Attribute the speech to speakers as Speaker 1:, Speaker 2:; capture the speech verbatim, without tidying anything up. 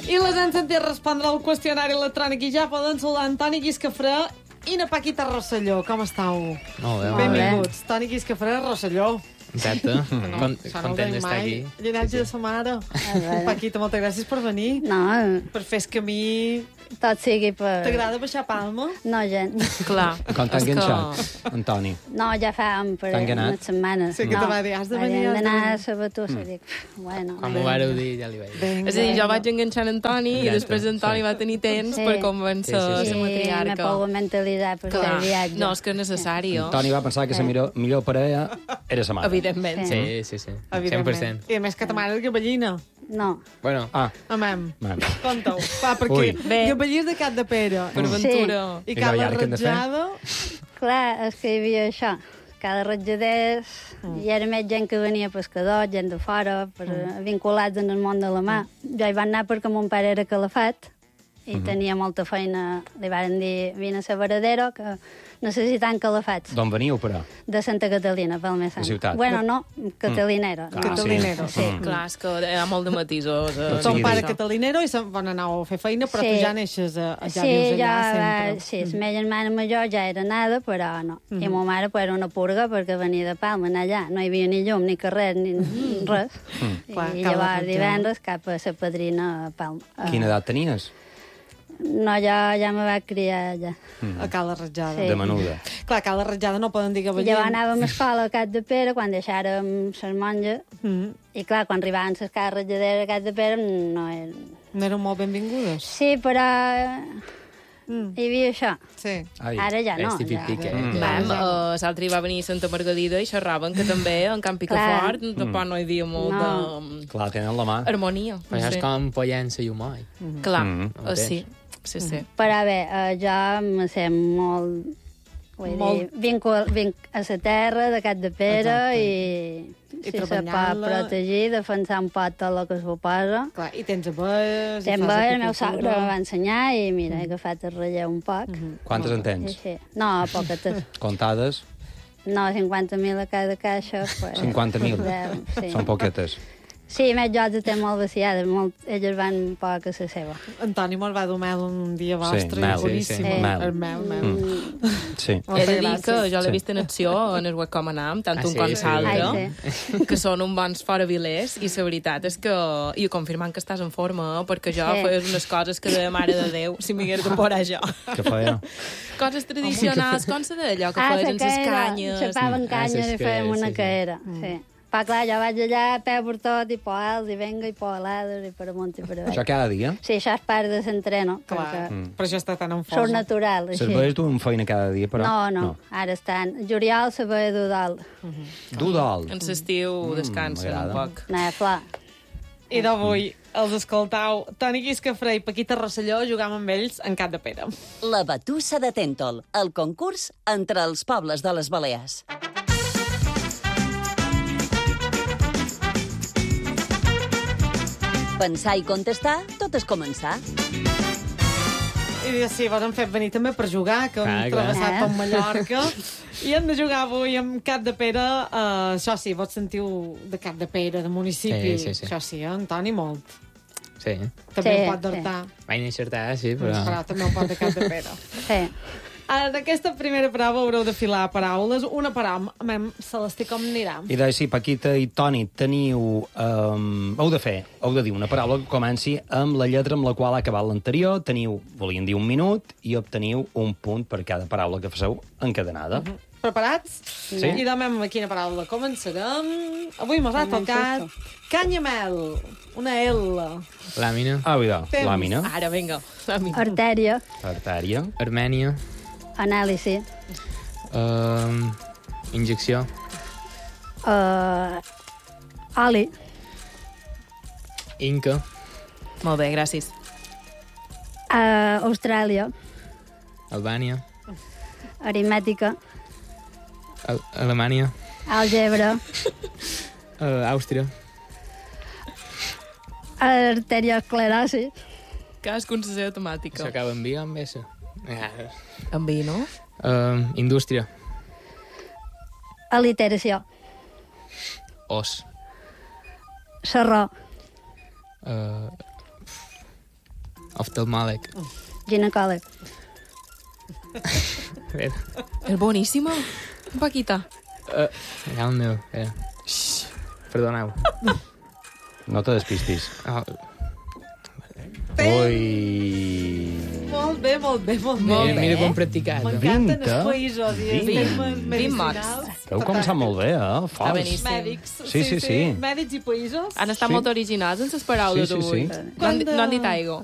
Speaker 1: I les han sentit respondre al qüestionari electrònic i ja poden saludar Antoni Guiscafré i na Paquita Rosselló. Com estàu?
Speaker 2: Molt bé, molt
Speaker 1: Benvinguts. Toni Guiscafré, Rosselló.
Speaker 2: Exacte.
Speaker 1: No,
Speaker 2: Con
Speaker 1: això no ho
Speaker 2: content
Speaker 1: deim
Speaker 2: d'estar
Speaker 1: mai.
Speaker 2: aquí.
Speaker 1: Llinatge de sa mare. Paquita, moltes gràcies per venir.
Speaker 3: No,
Speaker 1: Per fer el camí.
Speaker 3: tot sigui per...
Speaker 1: T'agrada baixar Palma?
Speaker 3: No, gent.
Speaker 1: Clar.
Speaker 4: Com t'ha enganxat, Antoni?
Speaker 3: No, ja fa per
Speaker 4: T'ha enganat?
Speaker 3: unes setmanes.
Speaker 1: Sí que
Speaker 3: no.
Speaker 1: te va dir, has de venir, has de
Speaker 3: d'anar
Speaker 1: venir.
Speaker 3: a Sabatús. Mm. Dic, bueno...
Speaker 2: Quan m'ho vareu dir, ja li vaig dir.
Speaker 1: Vinga.
Speaker 5: És a dir, jo vaig enganxar en Antoni i
Speaker 2: Exacte,
Speaker 5: després Antoni
Speaker 2: sí.
Speaker 5: va tenir temps
Speaker 3: Sí.
Speaker 5: per convèncer
Speaker 2: Sí, sí, sí.
Speaker 5: la
Speaker 3: I m'he
Speaker 5: matriarca.
Speaker 3: pogut mentalitzar per fer el viatge.
Speaker 5: No, és que és necessari, oh.
Speaker 4: Antoni va pensar que la millor, millor parella era sa mare.
Speaker 5: Evidentment.
Speaker 3: Sí.
Speaker 2: Sí, sí, sí.
Speaker 1: Evidentment.
Speaker 2: cent per cent.
Speaker 1: I a més que ta mare és gavellina.
Speaker 3: No.
Speaker 2: Bueno,
Speaker 4: Ah,
Speaker 1: Amem.
Speaker 4: man.
Speaker 1: Conta-ho. Va, perquè
Speaker 4: Ui.
Speaker 5: Bé.
Speaker 1: gavellins de Cap de Pere.
Speaker 5: Per ventura.
Speaker 1: I
Speaker 4: I
Speaker 1: Carla
Speaker 4: ara què hem de fer?
Speaker 1: Ratjada.
Speaker 3: Clar, és que hi havia això. Cada ratjaders,
Speaker 1: Mm.
Speaker 3: hi era més gent que venia pescadors, gent de fora, per,
Speaker 1: Mm.
Speaker 3: vinculats en el món de la mà. Jo hi vaig anar perquè mon pare era calafat i
Speaker 1: Mm-hmm.
Speaker 3: tenia molta feina. Li varen dir, vine a Sabaradero, que necessitant calafats.
Speaker 4: D'on veniu, però?
Speaker 3: De Santa Catalina, pel més
Speaker 4: De ciutat.
Speaker 3: Bueno, no, catalinero.
Speaker 4: Ah,
Speaker 1: Catalinero, sí.
Speaker 4: Mm.
Speaker 5: Clar, és que hi ha molt de matisos. eh,
Speaker 4: Tot
Speaker 1: Ton
Speaker 4: sigui
Speaker 1: pare
Speaker 4: dit.
Speaker 1: catalinero i se'n van anar a fer feina, però
Speaker 3: Sí.
Speaker 1: tu ja neixes a, a ja
Speaker 3: sí,
Speaker 1: vius
Speaker 3: ja,
Speaker 1: allà
Speaker 3: va,
Speaker 1: sempre.
Speaker 3: sí, la meva germana major ja era nada, però no.
Speaker 1: Mhm.
Speaker 3: I ma mare pues, era una purga perquè venia de Palma, anar allà. No hi havia ni llum, ni carrer, ni res. I
Speaker 1: Clar, cal
Speaker 3: llavors
Speaker 1: arranjar.
Speaker 3: divendres cap a la padrina a Palma. Ah,
Speaker 4: Quina edat tenies?
Speaker 3: No, jo ja me va criar allà.
Speaker 1: A Cala Ratjada.
Speaker 3: Sí.
Speaker 4: De menuda.
Speaker 1: Clar, a Cala Ratjada no poden dir
Speaker 3: I
Speaker 1: gavellins.
Speaker 3: llavors anàvem a escola a Cat de Pere quan deixàrem les monges.
Speaker 1: Mm.
Speaker 3: I clar, quan arribaven les cases ratjaderes a Cat de Pere no eren...
Speaker 1: No eren molt benvingudes.
Speaker 3: Sí, però
Speaker 1: Mm.
Speaker 3: hi havia això.
Speaker 1: Sí.
Speaker 4: Ai.
Speaker 3: Ara ja no.
Speaker 2: és típic
Speaker 3: ja.
Speaker 2: pique.
Speaker 4: Mm.
Speaker 5: Vam, uh, l'altre va venir a Santa Margarida i xerraven que també en Camp Picafort
Speaker 3: Clar.
Speaker 5: tampoc no hi havia molt
Speaker 3: No.
Speaker 5: de
Speaker 4: Clar, tenen la mà.
Speaker 5: harmonia.
Speaker 2: Però això és com Pollença i Humoi.
Speaker 5: Clar,
Speaker 4: Mm.
Speaker 5: uh, sí, sí, sí.
Speaker 3: Però bé, eh, jo me sé molt... Vull
Speaker 1: Molt.
Speaker 3: dir, vinc, vinc a la terra de Cat de Pere
Speaker 1: Exacte.
Speaker 3: i,
Speaker 1: I
Speaker 3: si se pot
Speaker 1: treballant-la.
Speaker 3: protegir, defensar un pot tot el que suposa.
Speaker 1: Clar, i tens abelles... i
Speaker 3: També
Speaker 1: fas
Speaker 3: el meu
Speaker 1: apicultura.
Speaker 3: sogre me va ensenyar i mira, he agafat el relleu un poc.
Speaker 4: Quantes en
Speaker 3: I
Speaker 4: tens?
Speaker 3: així. No, poquetes.
Speaker 4: Contades?
Speaker 3: No, cinquanta mil a cada caixa. Pues,
Speaker 4: cinquanta mil?
Speaker 3: deu, sí.
Speaker 4: Són poquetes.
Speaker 3: Sí, més jo els té molt vaciades, molt, elles van poc a la seva.
Speaker 1: Antoni mos va dur mel un dia vostre.
Speaker 4: mel,
Speaker 1: i boníssim.
Speaker 2: sí,
Speaker 4: sí. Mel.
Speaker 1: El mel, mel.
Speaker 4: Mm. Sí.
Speaker 5: He
Speaker 1: Moltes
Speaker 5: de dir
Speaker 1: gràcies.
Speaker 5: que jo l'he
Speaker 4: Sí.
Speaker 5: vist en acció en el web com anam, tant
Speaker 2: Ah,
Speaker 5: un
Speaker 2: sí?
Speaker 5: com
Speaker 2: Sí.
Speaker 5: l'altre,
Speaker 3: Ai,
Speaker 5: que són un bons fora vilers, i la veritat és que... I confirmant que estàs en forma, eh? perquè jo
Speaker 3: Sí.
Speaker 5: feies unes coses que de mare de Déu, si m'hagués de porar jo.
Speaker 4: Què feia?
Speaker 5: Coses tradicionals, com se d'allò que
Speaker 3: Ah,
Speaker 5: feien
Speaker 3: la
Speaker 5: en les canyes.
Speaker 3: Xapaven
Speaker 2: Ah,
Speaker 3: canyes
Speaker 2: sí,
Speaker 3: i fèiem
Speaker 2: sí,
Speaker 3: una
Speaker 2: sí.
Speaker 3: caera. Sí. Pa, clar, jo vaig allà a peu per tot, i por alts, i venga, i por alades, i per amunt i per avall.
Speaker 4: Això cada dia?
Speaker 3: Sí, això és part de l'entreno.
Speaker 1: Clar,
Speaker 4: Mm.
Speaker 1: per això està tan en
Speaker 3: Sóc
Speaker 1: forma.
Speaker 3: natural, així.
Speaker 4: Serveix tu amb feina cada dia, però...
Speaker 3: No, no, ara estan. Juliol se ve de dalt.
Speaker 4: Du dol.
Speaker 5: En l'estiu
Speaker 4: Mm,
Speaker 5: descansen un
Speaker 4: m'agrada.
Speaker 5: poc.
Speaker 3: Anava flor.
Speaker 1: I d'avui els escoltau Toni Guiscafré i Paquita Rosselló jugam amb ells en Cap de Pere.
Speaker 6: La Batussa de Tèntol, el concurs entre els pobles de les Balears. Pensar i contestar, tot és començar.
Speaker 1: I sí, vos han fet venir també per jugar, que hem
Speaker 2: Clar, clar.
Speaker 1: travessat
Speaker 3: Eh?
Speaker 1: per Mallorca. I hem de jugar avui amb Cap de Pere. Uh, això sí, vos sentiu de Cap de Pere, de municipi.
Speaker 2: Sí, sí, sí.
Speaker 1: Això sí, eh, Antoni, molt.
Speaker 2: Sí.
Speaker 1: També
Speaker 3: Sí,
Speaker 1: ho pot d'Artà,
Speaker 2: Vaig encertar, sí, però...
Speaker 1: però també ho pot de Cap de Pere.
Speaker 3: Sí.
Speaker 1: En aquesta primera prova haureu de filar paraules. Una paraula, mem, Celestí, com anirà?
Speaker 4: I de sí, Paquita i Toni, teniu... Um, heu de fer, heu de dir una paraula que comenci amb la lletra amb la qual ha acabat l'anterior. Teniu, volien dir un minut, i obteniu un punt per cada paraula que faceu encadenada.
Speaker 1: Mhm. Preparats?
Speaker 4: Sí.
Speaker 1: I demà amb quina paraula començarem. Avui mos ha tocat canyamel, una L.
Speaker 2: Làmina,
Speaker 4: Ah, vidà,
Speaker 1: Temps.
Speaker 4: làmina,
Speaker 5: Ara, vinga. Làmina.
Speaker 3: Artèria,
Speaker 4: artèria,
Speaker 2: Armènia,
Speaker 3: anàlisi,
Speaker 2: um, injecció,
Speaker 3: uh, oli,
Speaker 2: Inca,
Speaker 5: Molt bé, gràcies.
Speaker 3: uh, Austràlia,
Speaker 2: Albània,
Speaker 3: aritmètica,
Speaker 2: Al Alemanya,
Speaker 3: àlgebra,
Speaker 2: uh, Àustria,
Speaker 3: arteriosclerosi,
Speaker 5: Cadascun la seva temàtica.
Speaker 2: això acaba en vi o amb S? Ah,
Speaker 5: Amb vi, no?
Speaker 2: uh, indústria,
Speaker 3: aliteració,
Speaker 2: os,
Speaker 3: serró,
Speaker 2: uh, Oftalmòleg.
Speaker 3: Ginecòleg.
Speaker 2: A veure,
Speaker 5: És boníssima. Un poquita.
Speaker 2: uh, ja el meu, a veure. Xxxt, perdoneu.
Speaker 4: No te despistis.
Speaker 2: Oh,
Speaker 4: Ui...
Speaker 1: Molt bé, molt bé, molt bé.
Speaker 5: Molt
Speaker 2: mira,
Speaker 5: bé.
Speaker 2: mira com he practicat.
Speaker 1: M'encanten
Speaker 4: Vint,
Speaker 1: els
Speaker 4: eh?
Speaker 1: països i els
Speaker 4: Vint.
Speaker 1: termes
Speaker 5: Vint
Speaker 1: medicinals.
Speaker 5: morts.
Speaker 4: Heu començat molt bé, eh? Forts.
Speaker 5: beníssim.
Speaker 1: Mèdics.
Speaker 4: Sí, sí, sí.
Speaker 1: Mèdics i països.
Speaker 5: Han estat
Speaker 4: Sí.
Speaker 5: molt originals en les paraules
Speaker 4: Sí, sí,
Speaker 5: d'avui.
Speaker 4: sí.
Speaker 5: No, han,
Speaker 1: Quan de-
Speaker 5: no han dit aigua.